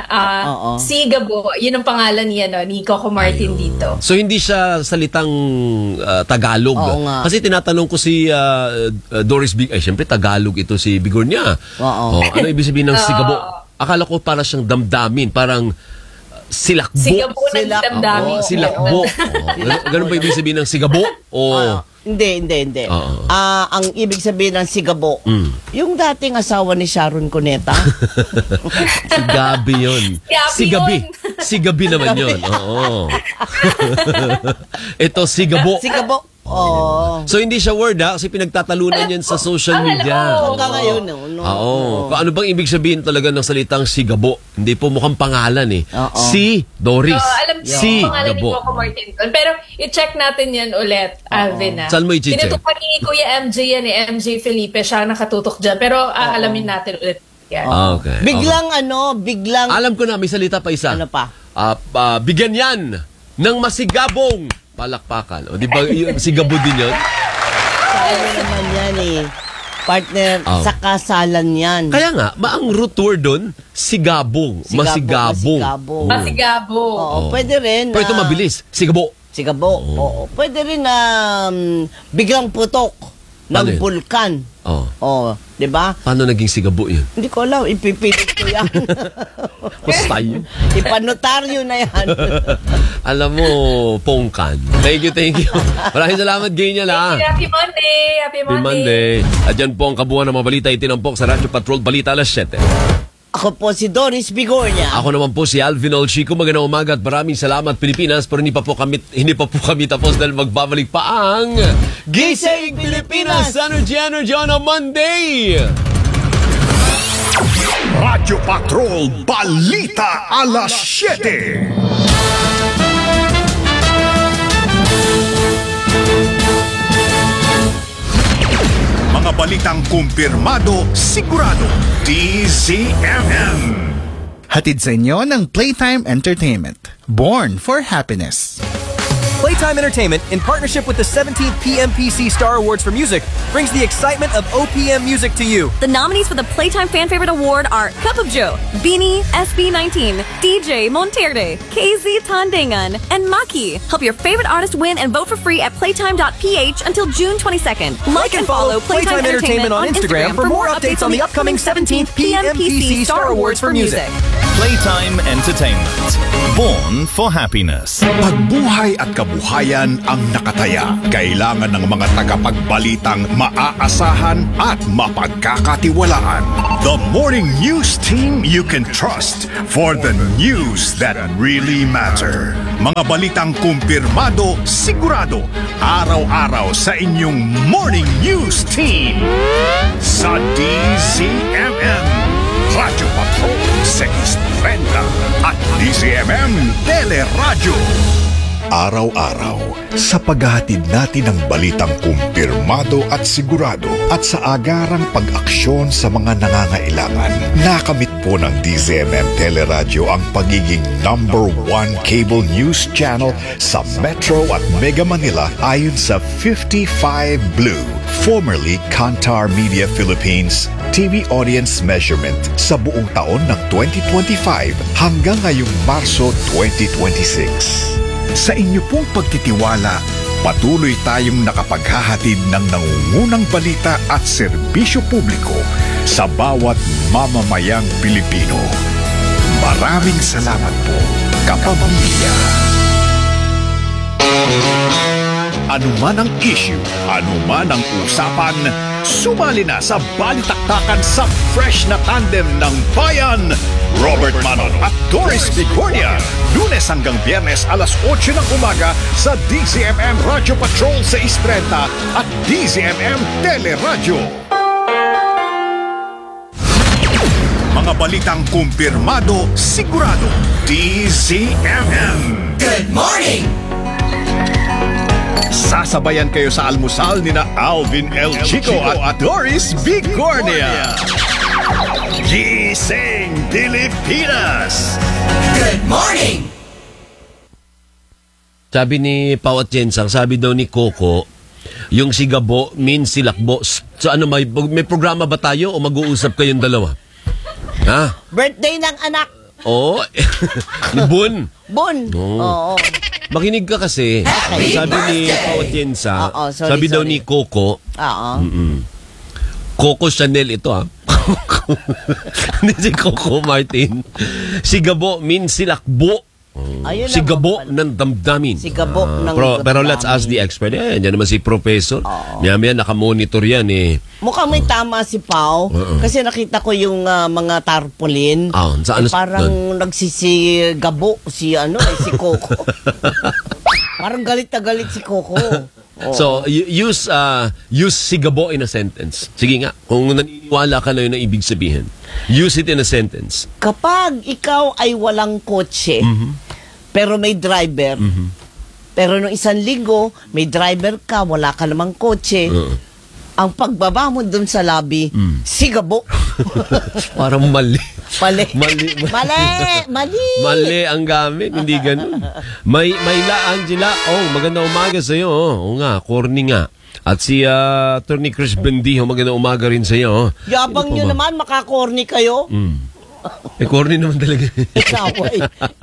si Gabo, yun ang pangalan niya, ni Coco Martin dito. So, hindi siya salitang Tagalog. Kasi tinatanong ko si Doris Big, syempre Tagalog ito si Bigornia. Ano ibig sabihin ng Sigabo? Akala ko para siyang damdamin, parang silakbo. Sigabo ng damdamin. Silakbo. Ganun ba ibig sabihin ng Sigabo? Hindi. Ang ibig sabihin ng Sigabo, yung dating asawa ni Sharon Cuneta. Si Gabi yun. Si Gabi naman yun. Oo. Ito, Sigabo. Sigabo. So hindi siya word kasi pinagtatalunan yan sa social media. Hanggang ngayon. Kung ano bang ibig sabihin talaga ng salitang Sigabo? Hindi po mukhang pangalan eh. Si Doris. Alam si pangalan Gabo. ni Coco Martin. Pero i-check natin yan ulit, Alvin. Saan mo i-check? Tinutupan ni Kuya MJ yan, MJ Felipe. Siya nakatutok dyan. Pero aalamin natin ulit yan. Okay. Biglang... Alam ko na, may salita pa isa. Ano pa? Bigyan yan ng masigabong palakpakan. O di ba Sigabo din yun? Ano naman yan partner, sa kasalan yan. Kaya nga, ang root word doon, sigabong. Masigabong. Oo, pwede rin. Pero ito mabilis, Sigabo. Oo. Pwede rin na biglang putok ng bulkan. Di ba? Paano naging Sigabo yun? Hindi ko alam, ipipilit ko yan. Hustay. Ipanotaryo na yan. Alam mo, pongkan. Thank you. Maraming salamat, Gainiel. Happy Monday. At yan po ang kabuuan ng mga balita itinampok sa Radyo Patrol Balita alas 7. Ako po si Doris Bigornia. Ako naman po si Alvin Olchico. Magandang umaga at maraming salamat, Pilipinas. Pero hindi pa po kami tapos dahil magbabalik pa ang Gising Pilipinas Energy on a Monday. Radyo Patrol Balita alas 7. Mga balitang kumpirmado, sigurado, DZMM. Hatid sa inyo ng Playtime Entertainment. Born for Happiness. Playtime Entertainment, in partnership with the 17th PMPC Star Awards for Music, brings the excitement of OPM music to you. The nominees for the Playtime Fan Favorite Award are Cup of Joe, Beanie, SB19, DJ Monterde, KZ Tandangan, and Maki. Help your favorite artist win and vote for free at playtime.ph until June 22nd. Like and follow Playtime Entertainment on Instagram for more updates on the upcoming 17th PMPC Star Awards for Music. Playtime Entertainment. Born for happiness. Pagbuhay at kabuhayan ang nakataya. Kailangan ng mga tagapagbalitang maaasahan at mapagkakatiwalaan. The morning news team you can trust for the news that really matter. Mga balitang kumpirmado, sigurado, araw-araw sa inyong morning news team. Sa DZMM, Radyo Patrol 630 at DZMM Teleradyo. Araw-araw, sa paghahatid natin ng balitang kumpirmado at sigurado at sa agarang pag-aksyon sa mga nangangailangan, nakamit po ng DZMM Teleradyo ang pagiging #1 cable news channel sa Metro at Mega Manila ayon sa 55 Blue, formerly Kantar Media Philippines, TV audience measurement sa buong taon ng 2025 hanggang ngayong Marso 2026. Sa inyo pong pagtitiwala, patuloy tayong nakapaghahatid ng nangungunang balita at serbisyo publiko sa bawat mamamayang Pilipino. Maraming salamat po, kapamilya. Anuman ang issue, anuman ang usapan, sumali na sa balitaktakan sa fresh na tandem ng bayan, Robert Manon at Doris Bicornia. Lunes hanggang Biyernes alas 8 ng umaga sa DZMM Radio Patrol 630 at DZMM Teleradyo. Mga balitang kumpirmado, sigurado, DZMM. Good morning! Sasabayan kayo sa almusal ni na Alvin L. Chico at Doris Bicornia. Gising Pilipinas! Good morning! Sabi ni Pao at Jensang, sabi daw ni Coco, yung sigabo means silakbo. So ano, may programa ba tayo o mag-uusap kayong dalawa? Ha? Birthday ng anak. Oo. Ni Bun. Bun. Oo. Makinig ka kasi. Okay. Sabi ni Pao at Jensang, sabi daw ni Coco, Oo. Coco Chanel ito Hindi si Coco Martin. Sigabo means silakbo. Ayun Sigabo ng damdamin. Sigabo ng pero let's ask the expert. Yan naman si Professor. Maya nakamonitor yan eh. Mukhang may tama si Pao. Kasi nakita ko yung mga tarpaulin. Parang nagsisigabo si si Coco. Parang galit na galit si Coco. So, use sigabo in a sentence. Sige nga, kung naniniwala ka na yun ang ibig sabihin. Use it in a sentence. Kapag ikaw ay walang kotse, pero may driver, pero nung isang linggo, may driver ka, wala ka namang kotse, ang pagbaba mo dun sa lobby, sigabo. Parang mali. Mali. Mali ang gamit, hindi ganun. Mayla Angela, magandang umaga sa'yo. Oo nga, corny nga. At si Attorney Chris Bendijo, magandang umaga rin sa'yo. Yabang nyo naman, makakorny kayo. Corny naman talaga. Inaway.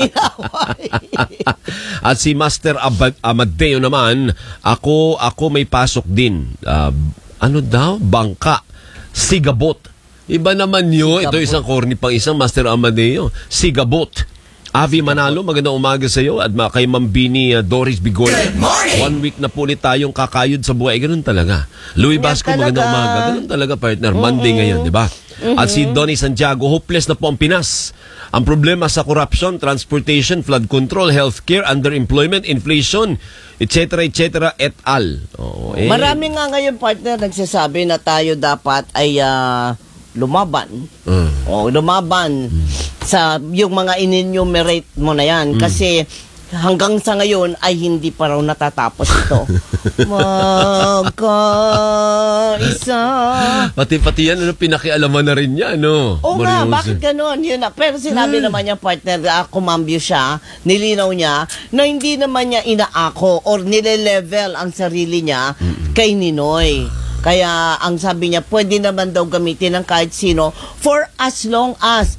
At si Master Amadeo naman, ako may pasok din. Ano daw? Bangka. Sigabot. Iba naman yun. Ito isang corny pang isang Master Amadeo. Sigabot. Avi Manalo, magandang umaga sa iyo. At kay Mambini Doris Bigoy. 1 week na po ulit tayong kakayod sa buhay. Ganun talaga. Louie Basco, magandang umaga. Ganun talaga, partner. Monday ngayon, di ba? At si Donnie Santiago, hopeless na po ang Pinas. Ang problema sa corruption, transportation, flood control, healthcare, underemployment, inflation, etc., etc., et al. Marami nga ngayon, partner, nagsasabi na tayo dapat ay lumaban. Lumaban sa yung mga in-enumerate mo na yan. Kasi hanggang sa ngayon ay hindi pa raw natatapos ito. Magkaisa. Pati yan, pinakialaman na rin niya, no? Oo nga, bakit ganun? Yun na. Pero sinabi naman niya, partner, kumambyo siya, nilinaw niya, na hindi naman niya inaako or nile-level ang sarili niya kay Ninoy. Kaya ang sabi niya, pwede naman daw gamitin ng kahit sino for as long as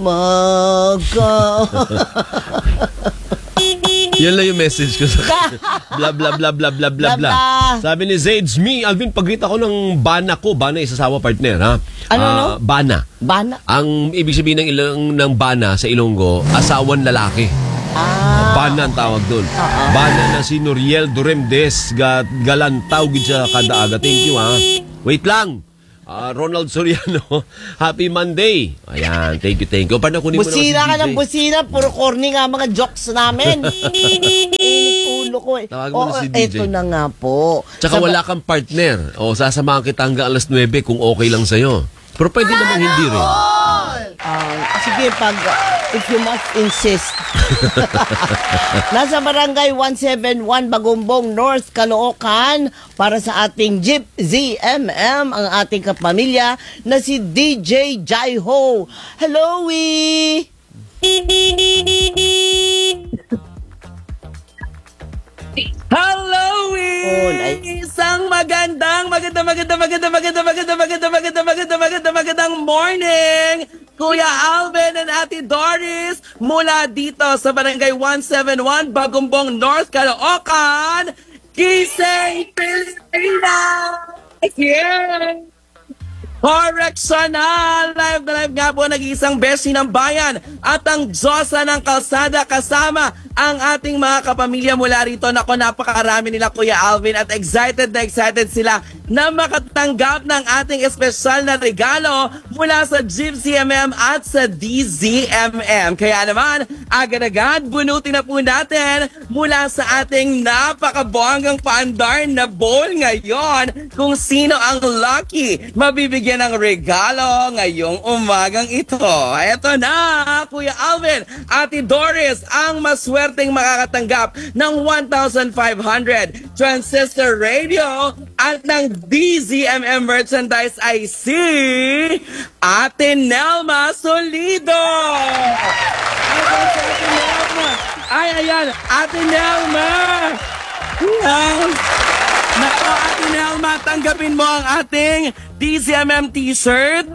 Yan lang yung message ko sa bla bla bla bla bla bla bla. Sabi ni Zades, Alvin, pagrita ko ng bana ko. Bana isasawa partner, ha? Ano? Bana. Bana? Ang ibig sabihin ng bana sa Ilonggo, asawan lalaki. Bana ang tawag doon. Bana na si Noriel Duremdes galantaw gid sa kadaaga. Thank you, ha. Wait lang. Ronald Soriano, happy Monday. Ayan, thank you. Paano kunin mo busina naman si ka ng busina, puro corny nga mga jokes namin. Init ulo ko eh. Tawag mo na si DJ. Eto na nga po. Tsaka wala kang partner. O, sasamahan kita hanggang alas 9 kung okay lang sa'yo. Pero pwede namang hindi rin. Sige, if you must insist. Nasa barangay 171 Bagumbong North, Caloocan para sa ating Jeep ZMM ang ating kapamilya na si DJ Jaiho. Hello, we! Hello, isang magandang morning, Kuya Alvin and Ate Doris, mula dito sa Barangay 171, Bagumbong North, Caloocan, Gising Pilipinas! Yeah! Correctional! Live na live nga po nag-iisang beshi ng bayan at ang Diyosa ng kalsada kasama ang ating mga kapamilya mula rito. Nako, napakarami nila, Kuya Alvin, at excited sila na makatanggap ng ating espesyal na regalo mula sa Jeep ZMM at sa DZMM. Kaya naman, agad-agad bunutin na po natin mula sa ating napakabonggang paandar na bowl ngayon kung sino ang lucky mabibigyan ng regalo ngayong umagang ito. Eto na, Kuya Alvin, Ate Doris, ang maswerteng makakatanggap ng 1,500 transistor radio at ng DZMM merchandise ay si Ate Nelma Solido. Ayan, Ate Nelma. Nako, Ate Nelma, tanggapin mo ang ating DZMM t-shirt.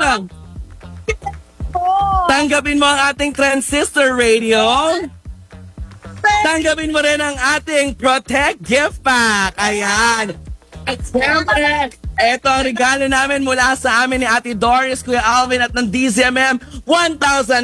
Tanggapin mo ang ating transistor radio. Tanggapin mo rin ang ating Protect gift pack. Ayan. At siyempre, ito ang regalo namin mula sa amin ni Ate Doris, Kuya Alvin at ng DZMM, 1,500.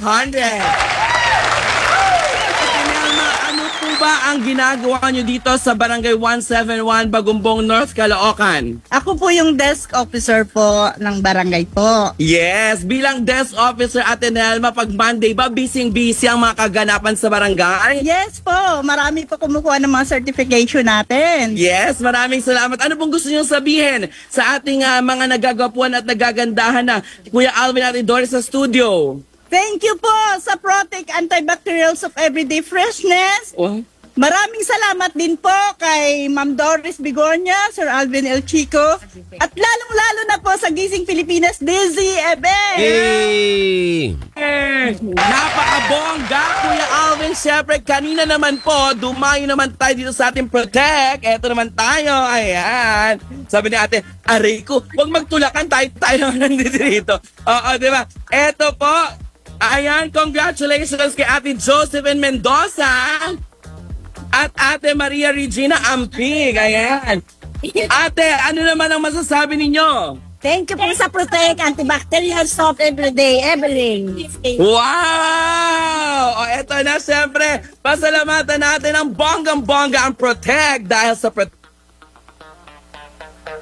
Ano po ba ang ginagawa nyo dito sa Barangay 171, Bagumbong North, Caloocan? Ako po yung desk officer po ng barangay po. Yes, bilang desk officer, Ate Nelma, pag Monday ba, busy ang mga kaganapan sa barangay? Yes po, marami po kumukuha ng mga certification natin. Yes, maraming salamat. Ano pong gusto nyo sabihin sa ating mga nagagapuan at nagagandahan na Kuya Alvin at Doris sa studio? Thank you po sa Protect Antibacterials of Everyday Freshness. Maraming salamat din po kay Ma'am Doris Bigornia, Sir Alvin El Chico, at lalong-lalo na po sa Gising Pilipinas, DZMM. Hey! Napakabongga, Kuya Alvin. Siyempre, kanina naman po, dumayo naman tayo dito sa ating Protect. Eto naman tayo, ayan. Sabi ni ate, aray ko, huwag magtulakan, tayo nandito dito. Oo, di ba? Eto po, ayan, congratulations kay Ate Josephine Mendoza at Ate Maria Regina Ampig. Ayan. Ate, ano naman ang masasabi ninyo? Thank you po sa Protect Antibacterial Soap Everyday, everything. Wow! O eto na, siyempre, pasalamatan natin ang bonggang-bongga ang Protect dahil sa Protect.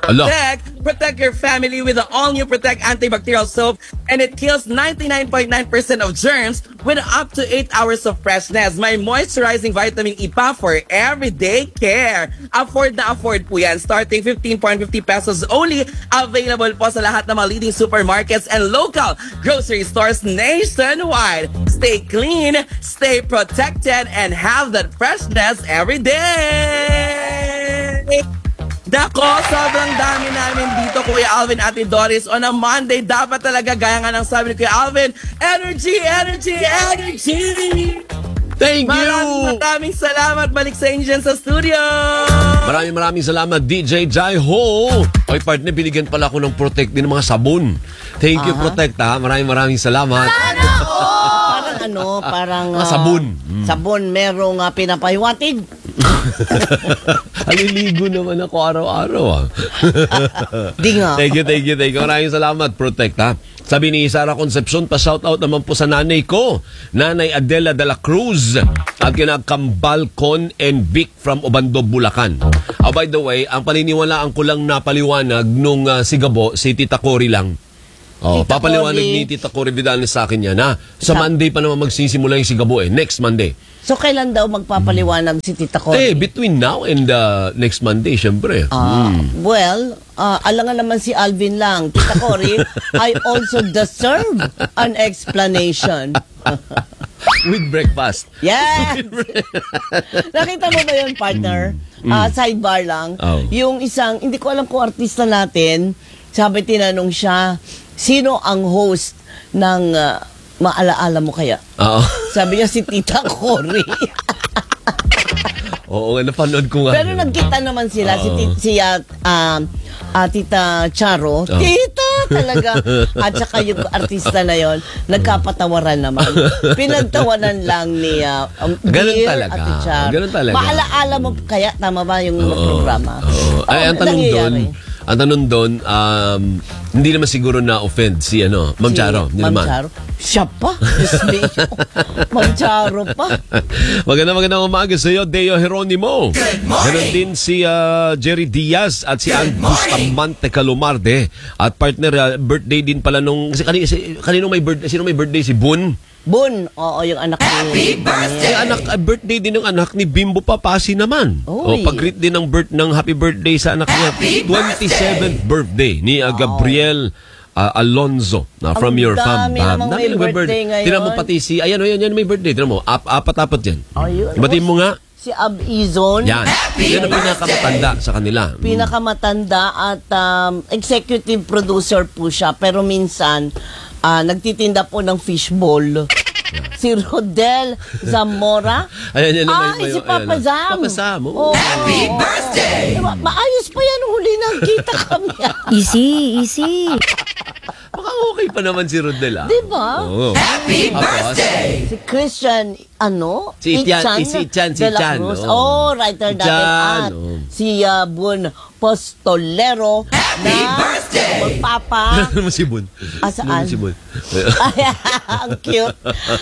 Protect your family with the all-new Protect Antibacterial Soap, and it kills 99.9% of germs with up to 8 hours of freshness. May moisturizing vitamin E pa for everyday care. Afford na afford po yan. Starting 15.50 pesos only. Available po sa lahat ng mga leading supermarkets and local grocery stores nationwide. Stay clean, stay protected, and have that freshness every day. Dako, sobrang dami namin dito, Kuya Alvin, Ate Doris. On a Monday, dapat talaga, gaya nga ng sabi ni Kuya Alvin, energy, energy, energy! Thank you! Maraming salamat. Balik sa inyo dyan sa studio! Maraming salamat, DJ Jai Ho! Oy, partner, binigyan pala ako ng Protect din ng mga sabon. Thank you, Protect, ha? Maraming salamat. Parang sabon. Sabon, merong pinapahiwatig. Aliligo naman ako araw-araw. Di nga. Thank you. Maraming salamat, Protect, ha? Sabi ni Sara Concepcion, pa-shoutout naman po sa nanay ko, Nanay Adela de la Cruz, at kina Cambalcon and Vic from Obando, Bulacan. Oh, by the way, ang paniniwalaan ko lang na paliwanag nung Sigabo, si Tita Cory lang. Oh, Tita papaliwanag Cory. ni Tita Cory Vidal sa akin yan, ha? Sa Monday pa naman magsisimula yung Sigabo, next Monday. So, kailan daw magpapaliwanag si Tita Cory? Between now and next Monday, syempre. Well, alangan naman si Alvin lang. Tita Cory, I also deserve an explanation. With breakfast. Yes! Nakita mo ba yun, partner? Sidebar lang. Yung isang, hindi ko alam kung artista natin, sabi, tinanong siya, sino ang host ng maalaala mo kaya? Sabi niya si Tita Cory. Oo nga, napanood ko nga. Pero nagkita naman sila, Tita Charo. Tita talaga. At saka yung artista na yon, nagkapatawaran naman. Pinagtawanan lang ni Ganun Bill talaga. at Charo. Ganun talaga. Maalaala mo kaya, tama ba yung programa? Ay, ang tanong doon, hindi naman siguro na-offend si Ma'am Charo. Ma'am Charo. Siya pa. Ma'am Charo pa. Magandang umaga sa iyo, Deo Geronimo. Ganon din si Jerry Diaz at si Bustamante Calumarde. At partner, birthday din pala nung... Sino may birthday? Si Bun? Bun, oo, yung anak ni... Birthday din ng anak ni Bimbo Papasi naman. Pag-greet din ng happy birthday sa anak niya. 27th birthday ni Gabriel Alonzo from your fam. Dami namang may birthday ngayon. Tinan mo pati si... Ayan may birthday. Tinan mo, apat-apat yan. Batiin mo nga. Si Ab Izon. Yan ang pinakamatanda sa kanila. Pinakamatanda at executive producer po siya. Pero minsan... nagtitinda po ng fishball. Si Rodel Zamora. Ayan, si Papa Zam. Papa Zam. Happy birthday! Maayos pa yan. Huli nang kita kami. Easy. Baka okay pa naman si Rodel, Diba? Happy birthday! Si Christian, Si Ichan. Writer natin. At si Bun Postolero na magpapa. Ano mo si Bun? Saan? Si Bun. Ang cute.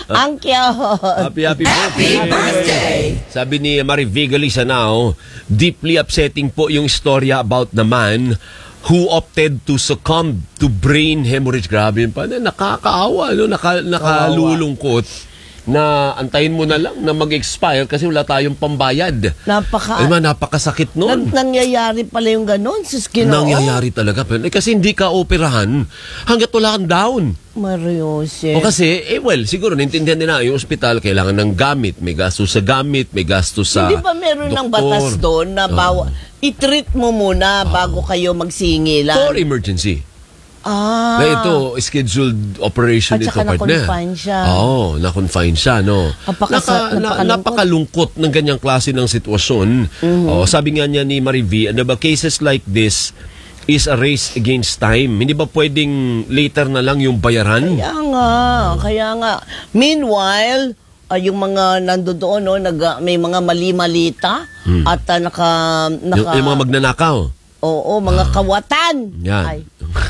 Happy birthday! Sabi ni Mariviga Lisanao, deeply upsetting po yung istorya about the man who opted to succumb to brain hemorrhage. Grabe yun pa. Nakakaawa, nakalulungkot na antayin mo na lang na mag-expire kasi wala tayong pambayad. Napakasakit nun. Nangyayari pala yung ganun. Nangyayari talaga. Kasi hindi ka operahan hanggat wala kang down. Mariose. Kasi, siguro naintindihan nila yung ospital, kailangan ng gamit. May gastos sa gamit, may gastos sa hindi ba meron ng batas doon na i-treat mo muna bago kayo magsingilan? For emergency. Na ito, scheduled operation at ito, partner. At saka na-confine siya. Na-confine siya, no? Napakalungkot ng ganyang klase ng sitwasyon. Sabi nga niya ni Marivi, cases like this is a race against time. Hindi ba pwedeng later na lang yung bayaran? Kaya nga. Meanwhile, yung mga nandoon, may mga mali-malita at yung mga magnanakaw. Oo, mga kawatan. Yan.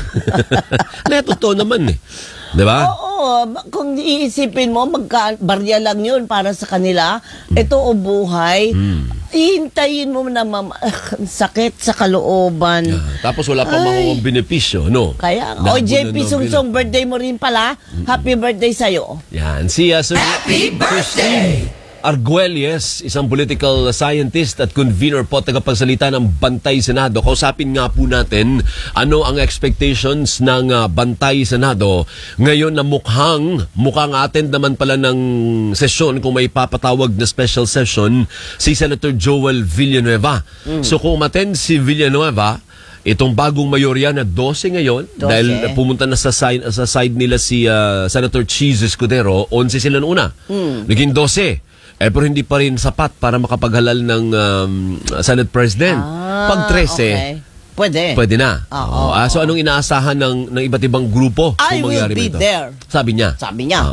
Totoo naman Diba? Oo, kung iisipin mo, barya lang yun para sa kanila. Ito buhay. Ihintayin mo na sakit sa kalooban. Tapos wala pa mga benepisyo, no? Kaya, Labo JP na Sungsong, birthday mo rin pala. Happy birthday sa'yo. Yan, si Happy birthday! Arguelles, isang political scientist at convener po tagapagsalita ng Bantay Senado. Kausapin nga po natin ano ang expectations ng Bantay Senado ngayon na mukhang attend naman pala ng sesyon kung may papatawag na special session si Senator Joel Villanueva. So kung umattend si Villanueva, itong bagong mayorya na 12 ngayon, 12. Dahil pumunta na sa side nila si Senator Cheese Escudero, 11 sila noona. Naging 12. Pero hindi pa rin sapat para makapaghalal ng Senate President. Pag 13, pwede na. So anong inaasahan ng iba't ibang grupo? I will be there. Sabi niya.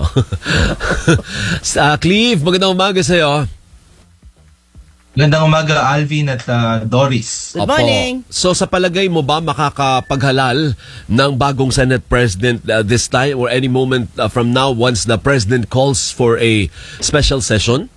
Sa Cleve, magandang umaga sa'yo. Magandang umaga, Alvin at Doris. Good morning. So sa palagay mo ba makakapaghalal ng bagong Senate President this time or any moment from now once the President calls for a special session?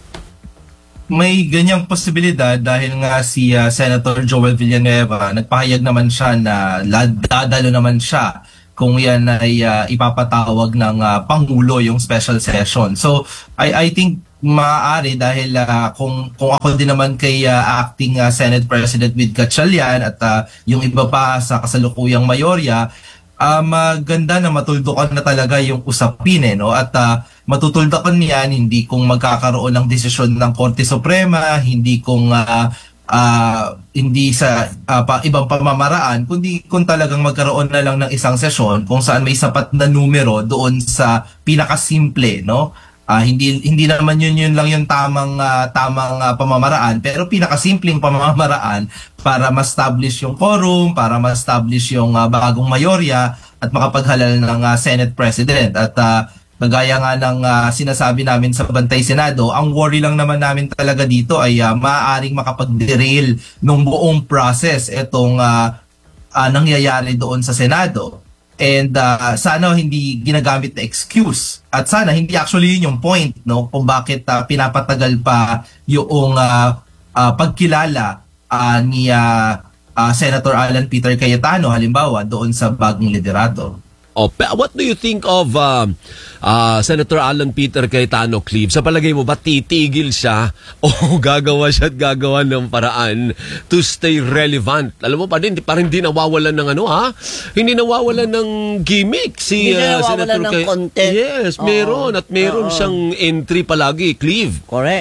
May ganyang posibilidad dahil nga si Senator Joel Villanueva, nagpahayag naman siya na dadalo naman siya kung yan ay ipapatawag ng Pangulo yung special session. So I think maaari dahil kung ako din naman kay acting Senate President with Gatchalian at yung iba pa sa kasalukuyang mayorya, maganda na matuldukan na talaga yung usapin no? At matutuldukan niyan hindi kung magkakaroon ng desisyon ng Korte Suprema, hindi kung hindi sa ibang pamamaraan, kundi kung talagang magkaroon na lang ng isang sesyon kung saan may sapat na numero doon sa pinakasimple, no? Hindi naman yun lang yung tamang pamamaraan, pero pinakasimpleng pamamaraan para ma-establish yung quorum, para ma-establish yung bagong mayorya at makapaghalal ng Senate President. At kagaya nga ng sinasabi namin sa Bantay Senado, ang worry lang naman namin talaga dito ay maaaring makapag-derail ng buong process itong nangyayari doon sa Senado. And sana hindi ginagamit na excuse. At sana hindi actually yun yung point, no, kung bakit pinapatagal pa yung pagkilala ni Senator Alan Peter Cayetano halimbawa doon sa bagong liderato. What do you think of Senator Alan Peter Cayetano, Cleve? Sa palagay mo ba titigil siya o gagawa siya at gagawa ng paraan to stay relevant? Alam mo pa rin, parang hindi nawawalan ng hindi nawawalan ng gimmick si Senator ng content. Yes, meron at meron siyang entry palagi, Cleve. Correct.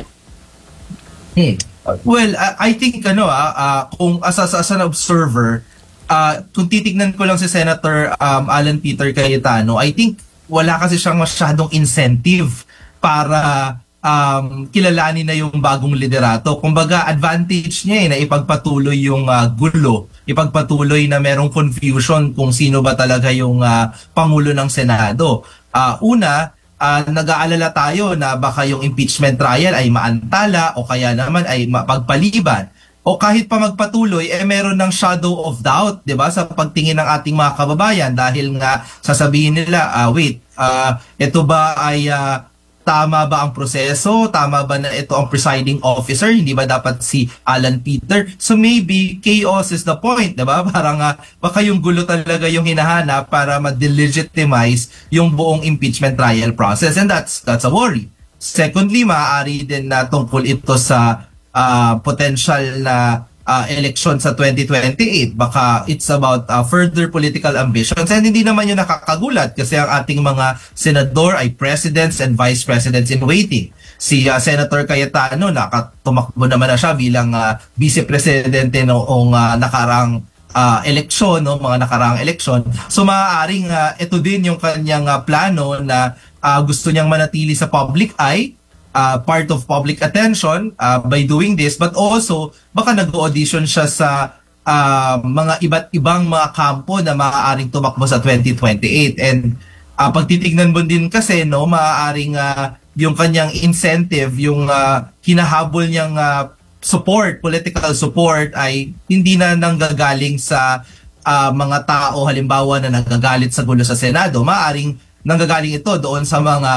Well, I think kung as an observer, kung titignan ko lang si Senator Alan Peter Cayetano, I think wala kasi siyang masyadong incentive para kilalanin na yung bagong liderato. Kumbaga, advantage niya na ipagpatuloy yung gulo, ipagpatuloy na merong confusion kung sino ba talaga yung Pangulo ng Senado. Nag-aalala tayo na baka yung impeachment trial ay maantala o kaya naman ay mapagpaliban. O kahit pa magpatuloy, meron ng shadow of doubt, di ba, sa pagtingin ng ating mga kababayan dahil nga sasabihin nila, ito ba ay tama ba ang proseso? Tama ba na ito ang presiding officer? Hindi ba dapat si Alan Peter? So maybe chaos is the point, di ba? Parang baka yung gulo talaga yung hinahanap para ma-delegitimize yung buong impeachment trial process, and that's a worry. Secondly, maaari din na tungkol ito sa potential na election sa 2028. Baka it's about further political ambitions, and hindi naman yun nakakagulat kasi ang ating mga senador ay presidents and vice presidents in waiting. Si Senator Cayetano, tumakbo naman na siya bilang vice-presidente noong nakarang eleksyon, mga nakarang eleksyon. So maaaring ito din yung kanyang plano na gusto niyang manatili sa public eye, part of public attention by doing this, but also baka nag-audition siya sa mga iba't ibang mga kampo na maaaring tumakbo sa 2028. And pagtitignan mo din kasi, no, maaaring yung kanyang incentive, yung hinahabol niyang support, political support ay hindi na nanggagaling sa mga tao halimbawa na nagagalit sa gulo sa Senado. Maaaring nanggagaling ito doon sa mga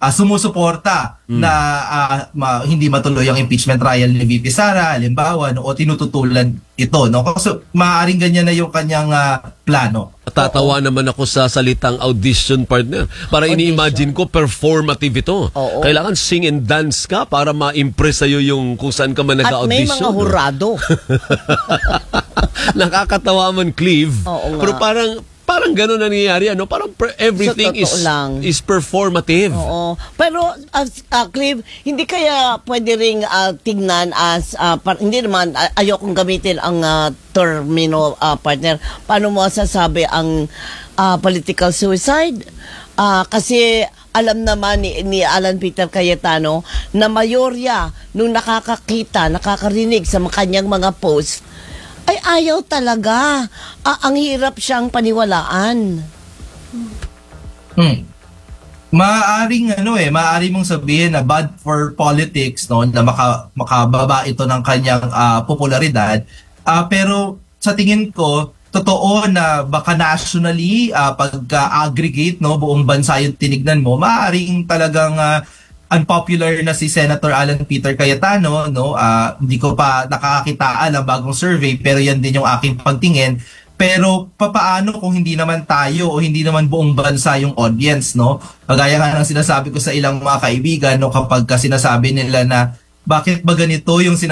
sumusuporta na hindi matuloy ang impeachment trial ni VP Sara, halimbawa, no, o tinututulan ito, no? Kasi maaaring ganyan na yung kanyang plano. Tatawa naman ako sa salitang audition, partner. Para ini-imagine ko, performative ito. Kailangan sing and dance ka para ma-impress sa'yo yung kung saan ka man At may nag-audition. mga hurado. Nakakatawa man, Cleve. Pero parang gano'n nangyayari, ano? Parang everything is performative. Oo. Pero, Clive, hindi kaya pwede ring tignan as, hindi naman, ayokong gamitin ang termino, partner. Paano mo sasabi ang political suicide? Kasi alam naman ni Alan Peter Cayetano na mayorya nung nakakarinig sa kanyang mga posts, ay ayaw talaga. Ang hirap siyang paniwalaan. Maaari mong sabihin na bad for politics, no, na makababa ito ng kanyang popularidad. Pero sa tingin ko, totoo na baka nationally, pag-aggregate, no, buong bansa yung tinignan mo, maaaring talagang unpopular na si Senator Alan Peter Cayetano, no? Hindi ko pa nakakakitaan ang bagong survey, pero yan din yung aking pagtingin. Pero papaano kung hindi naman tayo o hindi naman buong bansa yung audience, no? Kagaya nga ng sinasabi ko sa ilang mga kaibigan, no, kapag sinasabi nila na bakit ba ganito yung